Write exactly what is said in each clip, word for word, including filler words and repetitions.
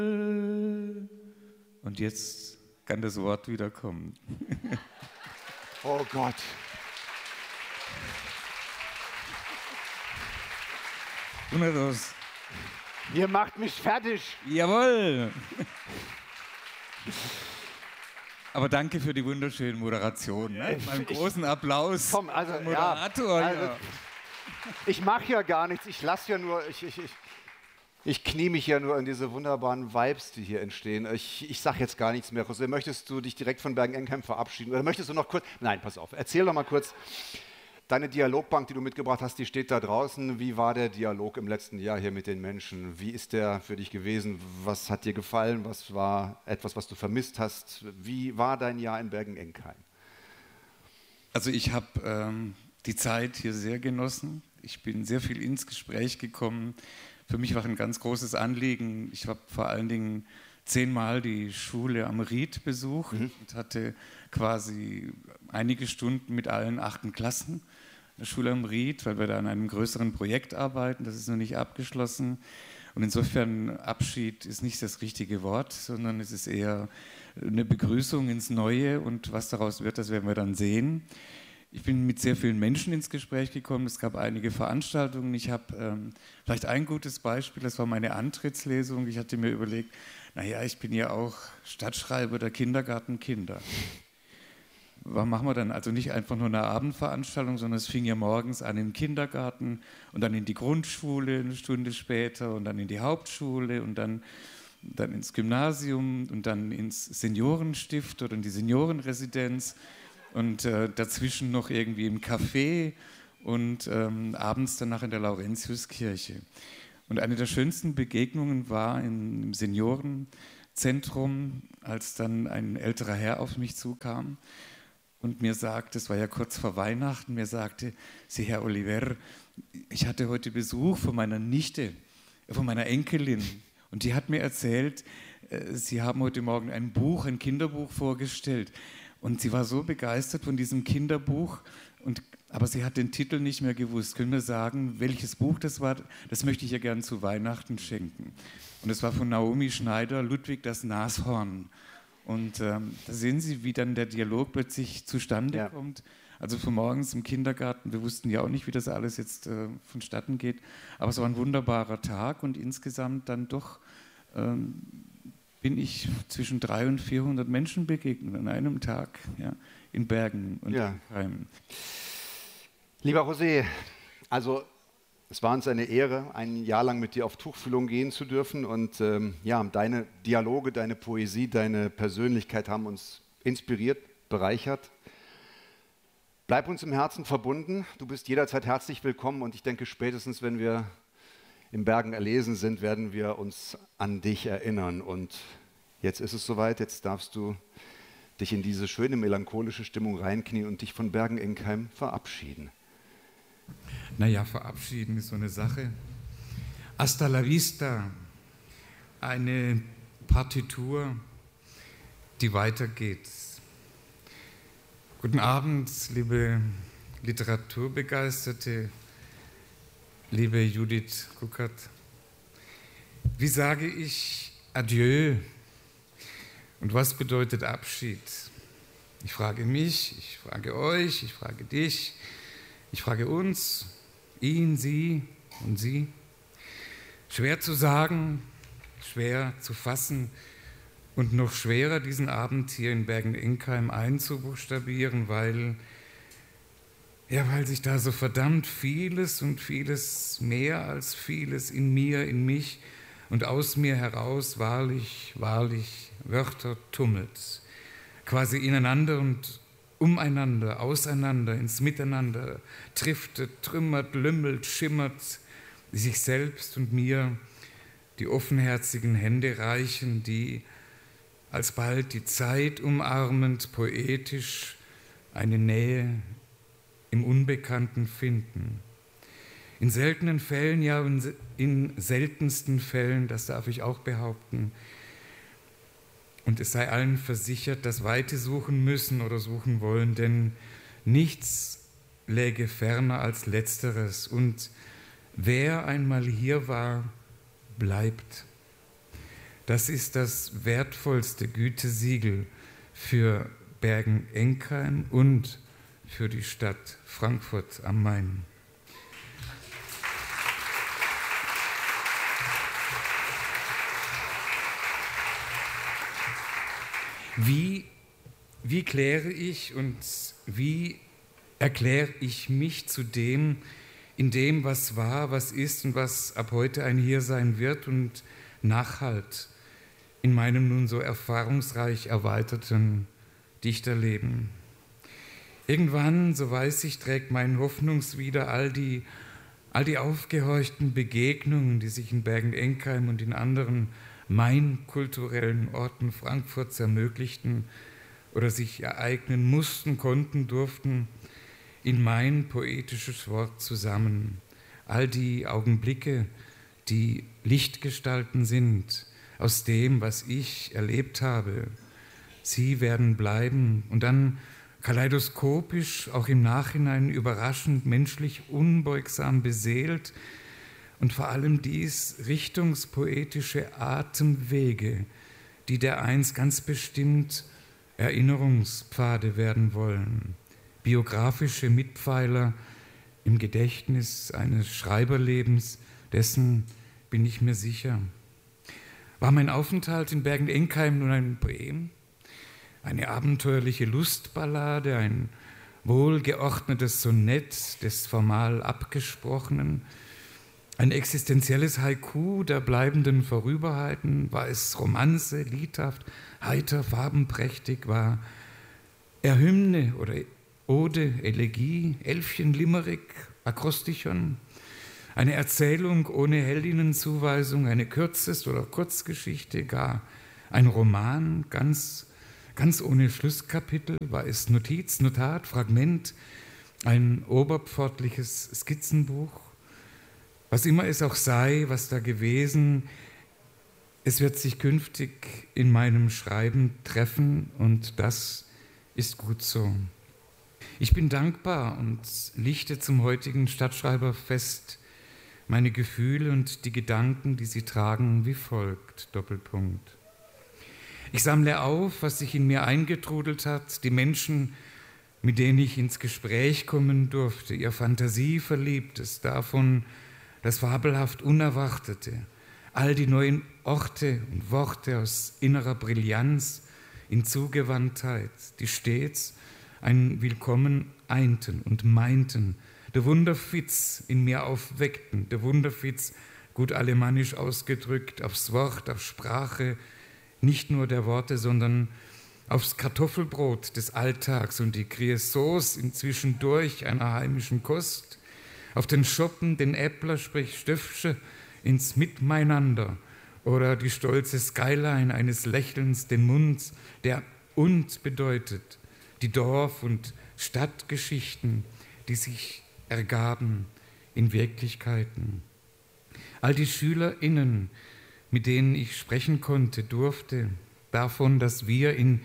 Und jetzt kann das Wort wieder kommen. Oh Gott. Unerdos. Ihr macht mich fertig. Jawohl. Aber danke für die wunderschöne Moderation. Ne? Einen großen Applaus. Komm, also, Moderator. Ja, also, ja. Ich mache ja gar nichts. Ich lasse ja nur. Ich, ich, ich, ich knie mich ja nur in diese wunderbaren Vibes, die hier entstehen. Ich, ich sage jetzt gar nichts mehr. José, möchtest du dich direkt von Bergen-Enkheim verabschieden? Oder möchtest du noch kurz. Nein, pass auf. Erzähl doch mal kurz. Deine Dialogbank, die du mitgebracht hast, die steht da draußen. Wie war der Dialog im letzten Jahr hier mit den Menschen? Wie ist der für dich gewesen? Was hat dir gefallen? Was war etwas, was du vermisst hast? Wie war dein Jahr in Bergen-Enkheim? Also ich habe ähm, die Zeit hier sehr genossen. Ich bin sehr viel ins Gespräch gekommen. Für mich war ein ganz großes Anliegen. Ich habe vor allen Dingen zehnmal die Schule am Ried besucht mhm. und hatte quasi einige Stunden mit allen achten Klassen der Schule am Ried, weil wir da an einem größeren Projekt arbeiten. Das ist noch nicht abgeschlossen. Und insofern Abschied ist nicht das richtige Wort, sondern es ist eher eine Begrüßung ins Neue. Und was daraus wird, das werden wir dann sehen. Ich bin mit sehr vielen Menschen ins Gespräch gekommen. Es gab einige Veranstaltungen. Ich habe ähm, vielleicht ein gutes Beispiel, das war meine Antrittslesung. Ich hatte mir überlegt, naja, ich bin ja auch Stadtschreiber der Kindergartenkinder. Was machen wir dann? Also nicht einfach nur eine Abendveranstaltung, sondern es fing ja morgens an im Kindergarten und dann in die Grundschule eine Stunde später und dann in die Hauptschule und dann, dann ins Gymnasium und dann ins Seniorenstift oder in die Seniorenresidenz und äh, dazwischen noch irgendwie im Café und ähm, abends danach in der Laurentiuskirche. Und eine der schönsten Begegnungen war im Seniorenzentrum, als dann ein älterer Herr auf mich zukam und mir sagte, es war ja kurz vor Weihnachten, mir sagte, Sie, Herr Oliver, ich hatte heute Besuch von meiner Nichte, von meiner Enkelin. Und die hat mir erzählt, Sie haben heute Morgen ein Buch, ein Kinderbuch vorgestellt. Und sie war so begeistert von diesem Kinderbuch, und, aber sie hat den Titel nicht mehr gewusst. Können wir sagen, welches Buch das war? Das möchte ich ihr gerne zu Weihnachten schenken. Und es war von Naomi Schneider, Ludwig das Nashorn. Und ähm, da sehen Sie, wie dann der Dialog plötzlich zustande ja. kommt. Also von morgens im Kindergarten, wir wussten ja auch nicht, wie das alles jetzt äh, vonstatten geht, aber es war ein wunderbarer Tag und insgesamt dann doch ähm, bin ich zwischen dreihundert und vierhundert Menschen begegnet an einem Tag, ja, in Bergen und ja. Enkheim. Lieber José, also es war uns eine Ehre, ein Jahr lang mit dir auf Tuchfühlung gehen zu dürfen und ähm, ja, deine Dialoge, deine Poesie, deine Persönlichkeit haben uns inspiriert, bereichert. Bleib uns im Herzen verbunden, du bist jederzeit herzlich willkommen und ich denke, spätestens wenn wir in Bergen erlesen sind, werden wir uns an dich erinnern. Und jetzt ist es soweit, jetzt darfst du dich in diese schöne melancholische Stimmung reinknien und dich von Bergen-Enkheim verabschieden. Naja, verabschieden ist so eine Sache. Hasta la vista, eine Partitur, die weitergeht. Guten Abend, liebe Literaturbegeisterte, liebe Judith Ruckert. Wie sage ich Adieu? Und was bedeutet Abschied? Ich frage mich, ich frage euch, ich frage dich, ich frage uns, ihn, sie und sie. Schwer zu sagen, schwer zu fassen und noch schwerer, diesen Abend hier in Bergen-Enkheim einzubuchstabieren, weil, ja, weil sich da so verdammt vieles und vieles mehr als vieles in mir, in mich und aus mir heraus wahrlich, wahrlich Wörter tummelt. Quasi ineinander und umeinander, auseinander, ins Miteinander, driftet, trümmert, lümmelt, schimmert, sich selbst und mir die offenherzigen Hände reichen, die alsbald die Zeit umarmend, poetisch eine Nähe im Unbekannten finden. In seltenen Fällen, ja in seltensten Fällen, das darf ich auch behaupten, und es sei allen versichert, das Weite suchen müssen oder suchen wollen, denn nichts läge ferner als Letzteres. Und wer einmal hier war, bleibt. Das ist das wertvollste Gütesiegel für Bergen-Enkheim und für die Stadt Frankfurt am Main. Wie, wie kläre ich und wie erkläre ich mich zu dem, in dem, was war, was ist und was ab heute ein Hier sein wird und Nachhalt in meinem nun so erfahrungsreich erweiterten Dichterleben. Irgendwann, so weiß ich, trägt mein Hoffnungswider all die, all die aufgehorchten Begegnungen, die sich in Bergen-Enkheim und in anderen mainkulturellen Orten Frankfurts ermöglichten oder sich ereignen mussten, konnten, durften, in mein poetisches Wort zusammen. All die Augenblicke, die Lichtgestalten sind, aus dem, was ich erlebt habe, sie werden bleiben und dann kaleidoskopisch, auch im Nachhinein überraschend, menschlich unbeugsam beseelt und vor allem dies richtungspoetische Atemwege, die dereinst ganz bestimmt Erinnerungspfade werden wollen, biografische Mitpfeiler im Gedächtnis eines Schreiberlebens, dessen bin ich mir sicher. War mein Aufenthalt in Bergen-Enkheim nun ein Poem, eine abenteuerliche Lustballade, ein wohlgeordnetes Sonett des formal Abgesprochenen, ein existenzielles Haiku der bleibenden Vorüberheiten? War es Romanze, liedhaft, heiter, farbenprächtig? War er Hymne oder Ode, Elegie, Elfchen, Limerick, Akrostichon? Eine Erzählung ohne Heldinnenzuweisung, eine Kürzest- oder Kurzgeschichte, gar ein Roman, ganz, ganz ohne Schlusskapitel? War es Notiz, Notat, Fragment, ein oberpfortliches Skizzenbuch? Was immer es auch sei, was da gewesen, es wird sich künftig in meinem Schreiben treffen und das ist gut so. Ich bin dankbar und lichte zum heutigen Stadtschreiberfest meine Gefühle und die Gedanken, die sie tragen, wie folgt, Doppelpunkt. Ich sammle auf, was sich in mir eingetrudelt hat, die Menschen, mit denen ich ins Gespräch kommen durfte, ihr Fantasieverliebtes, davon das fabelhaft Unerwartete, all die neuen Orte und Worte aus innerer Brillanz in Zugewandtheit, die stets ein Willkommen einten und meinten, der Wunderfitz in mir aufweckten, der Wunderfitz, gut alemannisch ausgedrückt, aufs Wort, auf Sprache, nicht nur der Worte, sondern aufs Kartoffelbrot des Alltags und die Creosotes inzwischen durch einer heimischen Kost, auf den Schoppen, den Äppler, sprich Stöffsche, ins Miteinander oder die stolze Skyline eines Lächelns, den Mund, der uns bedeutet, die Dorf- und Stadtgeschichten, die sich ergaben in Wirklichkeiten. All die SchülerInnen, mit denen ich sprechen konnte, durfte, davon, dass wir in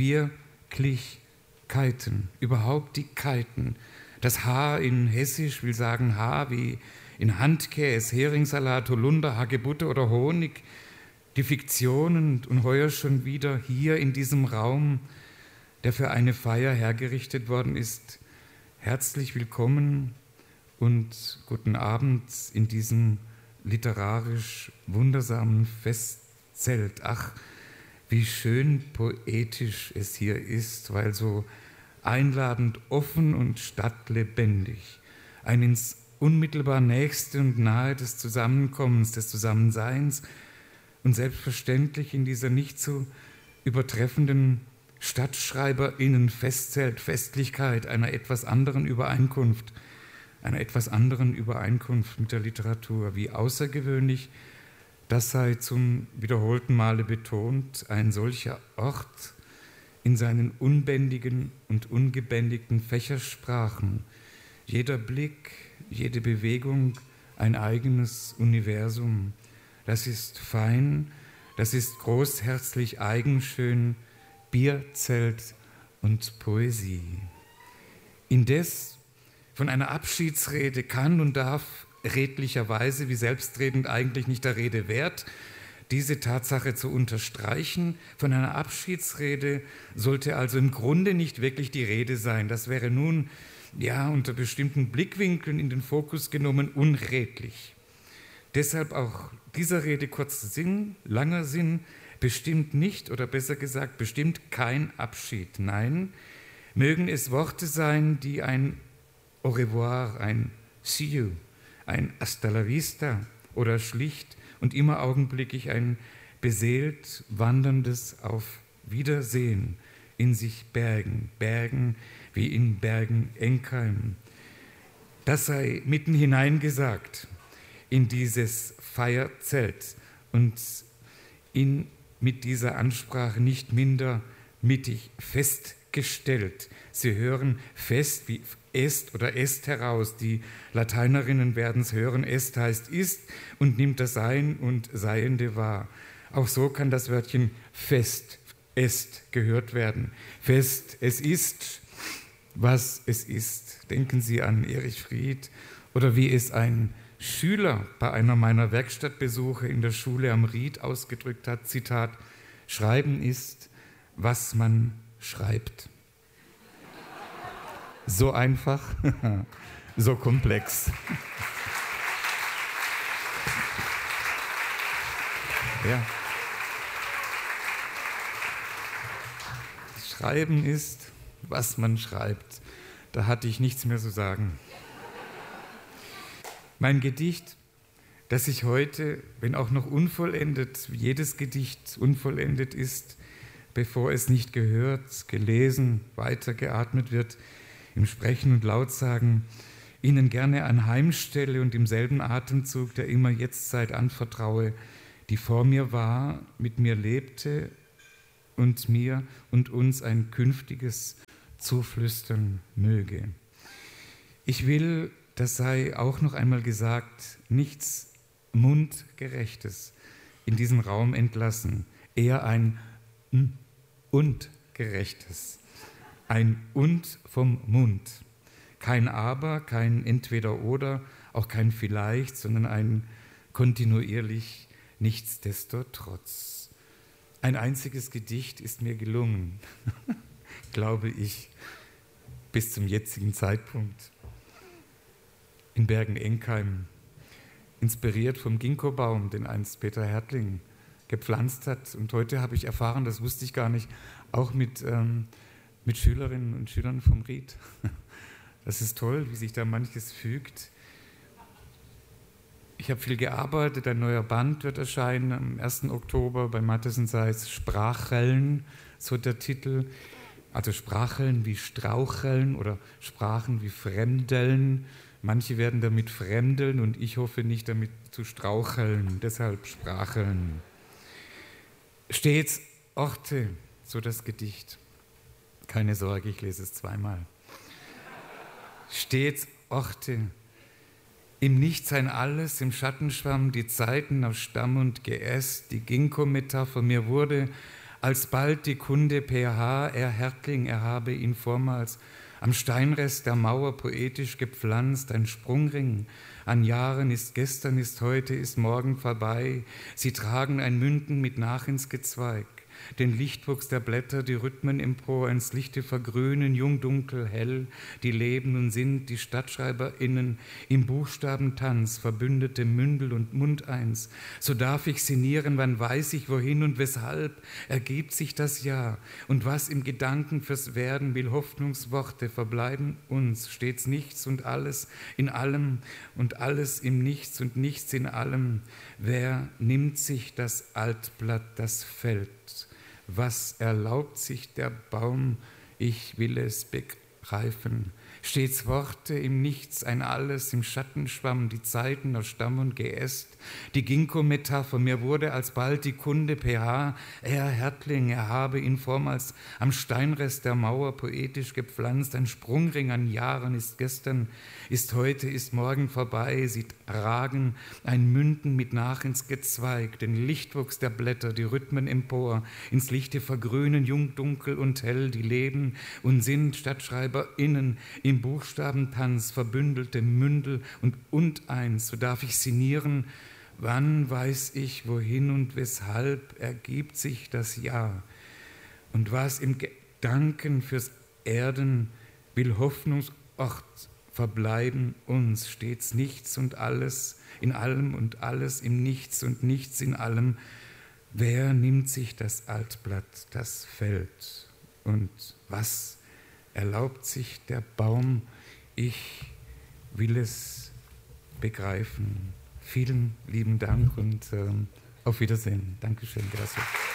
Wirklichkeiten, überhaupt die Keiten, das H in Hessisch will sagen H wie in Handkäse, Heringssalat, Holunder, Hagebutte oder Honig, die Fiktionen und heuer schon wieder hier in diesem Raum, der für eine Feier hergerichtet worden ist. Herzlich willkommen und guten Abend in diesem literarisch wundersamen Festzelt. Ach, wie schön poetisch es hier ist, weil so einladend, offen und stadtlebendig, ein ins unmittelbar Nächste und Nahe des Zusammenkommens, des Zusammenseins und selbstverständlich in dieser nicht zu übertreffenden StadtschreiberInnen-Festzelt, Festlichkeit einer etwas anderen Übereinkunft, einer etwas anderen Übereinkunft mit der Literatur. Wie außergewöhnlich, das sei zum wiederholten Male betont, ein solcher Ort in seinen unbändigen und ungebändigten Fächersprachen, jeder Blick, jede Bewegung ein eigenes Universum. Das ist fein, das ist großherzlich eigenschön, Bierzelt und Poesie. Indes von einer Abschiedsrede kann und darf redlicherweise, wie selbstredend eigentlich nicht der Rede wert, diese Tatsache zu unterstreichen. Von einer Abschiedsrede sollte also im Grunde nicht wirklich die Rede sein. Das wäre nun, ja, unter bestimmten Blickwinkeln in den Fokus genommen, unredlich. Deshalb auch dieser Rede kurzer Sinn, langer Sinn, bestimmt nicht, oder besser gesagt, bestimmt kein Abschied. Nein, mögen es Worte sein, die ein Au revoir, ein See you, ein Hasta la vista oder schlicht und immer augenblicklich ein beseelt wanderndes Auf Wiedersehen in sich bergen, bergen wie in Bergen-Enkheim. Das sei mitten hineingesagt in dieses Feierzelt und in, mit dieser Ansprache nicht minder mittig festgestellt. Sie hören fest wie est oder est heraus. Die Lateinerinnen werden es hören, est heißt ist und nimmt das Sein und Seiende wahr. Auch so kann das Wörtchen fest, est gehört werden. Fest, es ist, was es ist. Denken Sie an Erich Fried oder wie es ein Schüler bei einer meiner Werkstattbesuche in der Schule am Ried ausgedrückt hat, Zitat, Schreiben ist, was man schreibt. So einfach, so komplex. Ja. Schreiben ist, was man schreibt. Da hatte ich nichts mehr zu sagen. Mein Gedicht, das ich heute, wenn auch noch unvollendet, wie jedes Gedicht unvollendet ist, bevor es nicht gehört, gelesen, weitergeatmet wird, im Sprechen und Lautsagen, Ihnen gerne anheimstelle und im selben Atemzug der immer Jetztzeit anvertraue, die vor mir war, mit mir lebte und mir und uns ein künftiges zuflüstern möge. Ich will, das sei auch noch einmal gesagt, nichts Mundgerechtes in diesen Raum entlassen, eher ein und Gerechtes, ein und vom Mund. Kein Aber, kein Entweder-Oder, auch kein Vielleicht, sondern ein kontinuierlich Nichtsdestotrotz. Ein einziges Gedicht ist mir gelungen, glaube ich, bis zum jetzigen Zeitpunkt. In Bergen-Enkheim, inspiriert vom Ginkgobaum, den einst Peter Härtling gepflanzt hat. Und heute habe ich erfahren, das wusste ich gar nicht, auch mit, ähm, mit Schülerinnen und Schülern vom Ried. Das ist toll, wie sich da manches fügt. Ich habe viel gearbeitet, ein neuer Band wird erscheinen am ersten Oktober bei Matthes und Seitz, Spracheln, so der Titel. Also Spracheln wie Straucheln oder Sprachen wie Fremdeln. Manche werden damit fremdeln und ich hoffe nicht damit zu straucheln, deshalb Spracheln. Stets Orte, so das Gedicht. Keine Sorge, ich lese es zweimal. Stets Orte, im Nichts ein Alles, im Schattenschwamm die Zeiten auf Stamm und Geäst, die Ginkgo-Metapher, mir wurde alsbald die Kunde P H, er Härtling, er habe ihn vormals am Steinrest der Mauer poetisch gepflanzt, ein Sprungring an Jahren ist gestern, ist heute, ist morgen vorbei. Sie tragen ein Münden mit nach ins Gezweig, den Lichtwuchs der Blätter, die Rhythmen empor, ins Lichte vergrünen, jung, dunkel, hell, die leben und sind die StadtschreiberInnen im Buchstabentanz, verbündete Mündel und Mund eins. So darf ich sinnieren, wann weiß ich, wohin und weshalb ergibt sich das Ja. Und was im Gedanken fürs Werden will, Hoffnungsworte verbleiben uns, stets nichts und alles in allem und alles im Nichts und nichts in allem. Wer nimmt sich das Altblatt, das fällt? Was erlaubt sich der Baum? Ich will es begreifen. Stets Worte im Nichts, ein Alles im Schattenschwamm, die Zeiten aus Stamm und Geäst, die Ginkgo-Metapher, mir wurde alsbald die Kunde P H, er Härtling, er habe ihn vormals am Steinrest der Mauer poetisch gepflanzt, ein Sprungring an Jahren ist gestern, ist heute, ist morgen vorbei, sie ragen ein Münden mit nach ins Gezweig, den Lichtwuchs der Blätter, die Rhythmen empor, ins Lichte vergrünen, jung, dunkel und hell, die leben und sind StadtschreiberInnen im Buchstabentanz, verbündelte Mündel und und eins, so darf ich sinnieren, wann weiß ich, wohin und weshalb ergibt sich das Ja? Und was im Gedanken fürs Erden will Hoffnungsort verbleiben uns, stets nichts und alles, in allem und alles im Nichts und nichts in allem. Wer nimmt sich das Altblatt, das fällt? Und was erlaubt sich der Baum? Ich will es begreifen. Vielen lieben Dank und äh, auf Wiedersehen. Dankeschön, gracias.